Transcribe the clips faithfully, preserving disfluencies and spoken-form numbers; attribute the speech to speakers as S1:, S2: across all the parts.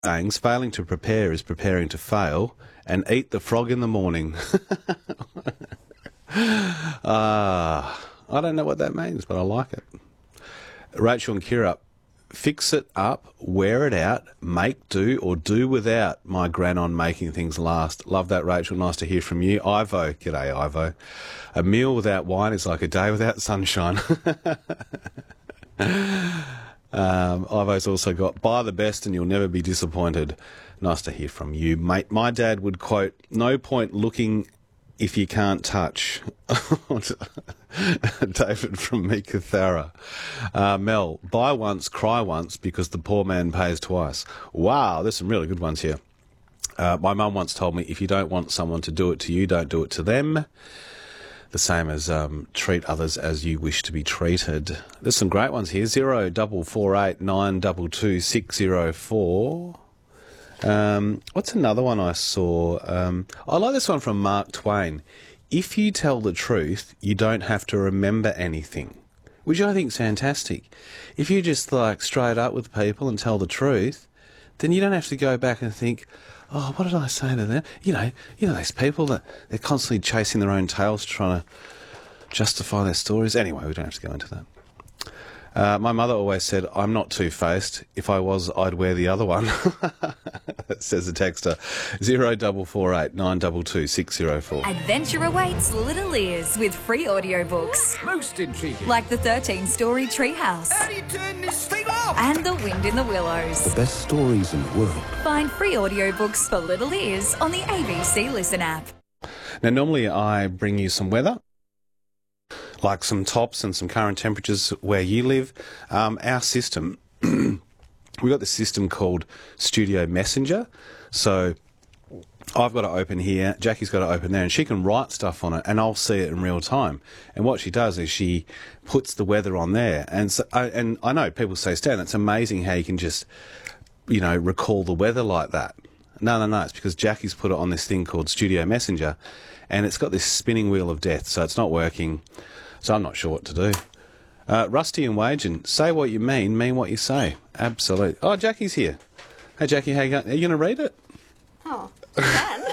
S1: sayings, failing to prepare is preparing to fail, and eat the frog in the morning. Ah, uh, I don't know what that means, but I like it. Rachel and Kira, fix it up, wear it out, make do or do without my gran on making things last. Love that, Rachel. Nice to hear from you. Ivo, g'day, Ivo. A meal without wine is like a day without sunshine. Um, Ivo's also got, buy the best and you'll never be disappointed. Nice to hear from you, mate. My dad would quote, no point looking if you can't touch. David from Meekatharra. Uh, Mel, buy once, cry once, because the poor man pays twice. Wow, there's some really good ones here. Uh, my mum once told me, if you don't want someone to do it to you, don't do it to them. The same as um, treat others as you wish to be treated. There's some great ones here. Zero double four eight nine double two six zero four. Um, what's another one I saw? Um, I like this one from Mark Twain. If you tell the truth, you don't have to remember anything, which I think is fantastic. If you just like straight up with people and tell the truth, then you don't have to go back and think, oh, what did I say to them? You know, you know those people that they're constantly chasing their own tails, trying to justify their stories. Anyway, we don't have to go into that. Uh, my mother always said, I'm not two-faced. If I was, I'd wear the other one. Says the texter. Zero double four eight nine double two six zero four.
S2: Adventure awaits Little Ears with free audiobooks.
S3: Most intriguing.
S2: Like the thirteen-story Treehouse.
S3: How do you turn this thing off?
S2: And The Wind in the Willows.
S4: The best stories in the world.
S2: Find free audiobooks for Little Ears on the A B C Listen app.
S1: Now, normally I bring you some weather, like some tops and some current temperatures where you live. Um, our system, we've got this system called Studio Messenger. So I've got to open here, Jackie's got to open there, and she can write stuff on it, and I'll see it in real time. And what she does is she puts the weather on there. And so, I, and I know people say, Stan, it's amazing how you can just, you know, recall the weather like that. No, no, no, it's because Jackie's put it on this thing called Studio Messenger, and it's got this spinning wheel of death, so it's not working. So I'm not sure what to do. Uh, Rusty and Wagen, say what you mean, mean what you say. Absolutely. Oh, Jackie's here. Hey, Jackie, how you going? Are you going to read it?
S5: Oh, you can.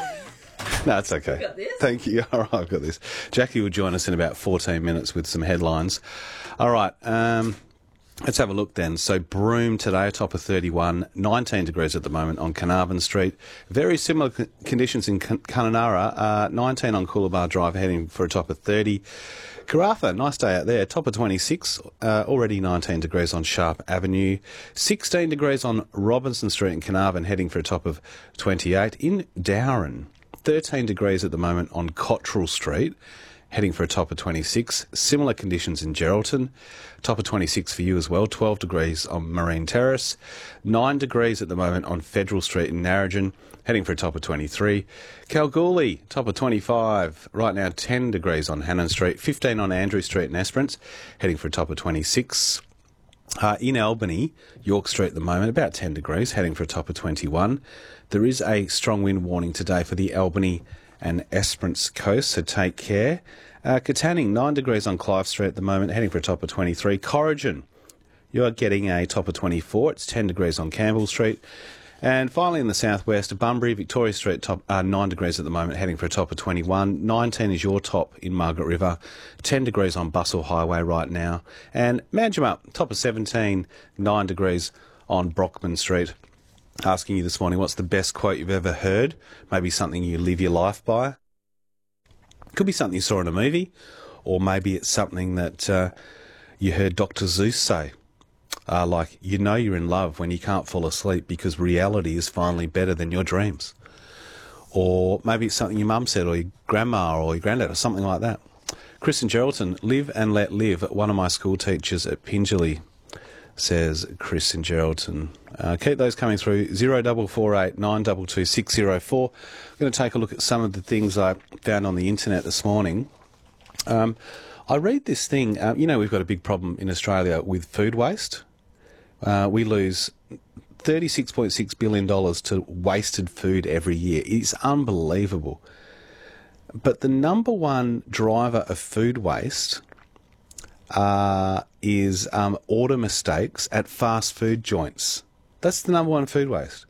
S1: No, it's okay.
S5: You got this?
S1: Thank you. All right, I've got this. Jackie will join us in about fourteen minutes with some headlines. All right, um, let's have a look then. So Broome today, a top of thirty-one, nineteen degrees at the moment on Carnarvon Street. Very similar c- conditions in C- Kununurra, uh, nineteen on Coolabah Drive, heading for a top of thirty. Karratha, nice day out there, top of twenty-six, uh, already nineteen degrees on Sharp Avenue, sixteen degrees on Robinson Street in Carnarvon, heading for a top of twenty-eight. In Dowran, thirteen degrees at the moment on Cottrell Street, heading for a top of twenty-six. Similar conditions in Geraldton, top of twenty-six for you as well, twelve degrees on Marine Terrace, nine degrees at the moment on Federal Street in Narrogin, heading for a top of twenty-three. Kalgoorlie, top of twenty-five. Right now, ten degrees on Hannon Street, fifteen on Andrew Street in Esperance, heading for a top of twenty-six. Uh, in Albany, York Street at the moment, about ten degrees, heading for a top of twenty-one. There is a strong wind warning today for the Albany and Esperance coast, so take care. Uh, Katanning, nine degrees on Clive Street at the moment, heading for a top of twenty-three. Corrigan, you're getting a top of twenty-four. It's ten degrees on Campbell Street. And finally in the southwest, Bunbury, Victoria Street, top uh, nine degrees at the moment, heading for a top of twenty-one. nineteen is your top in Margaret River. ten degrees on Bustle Highway right now. And Manjimup, top of seventeen, nine degrees on Brockman Street. Asking you this morning, what's the best quote you've ever heard? Maybe something you live your life by. Could be something you saw in a movie, or maybe it's something that uh, you heard Doctor Zeus say. Uh, like, you know you're in love when you can't fall asleep because reality is finally better than your dreams. Or maybe it's something your mum said, or your grandma, or your granddad, or something like that. Chris in Geraldton, live and let live. One of my school teachers at Pingelly, says Chris in Geraldton. Uh, keep those coming through. Zero double four eight nine double two six zero four. I'm going to take a look at some of the things I found on the internet this morning. Um, I read this thing. Uh, you know, we've got a big problem in Australia with food waste. Uh, we lose thirty-six point six billion dollars to wasted food every year. It's unbelievable. But the number one driver of food waste uh, is um, order mistakes at fast food joints. That's the number one food waste.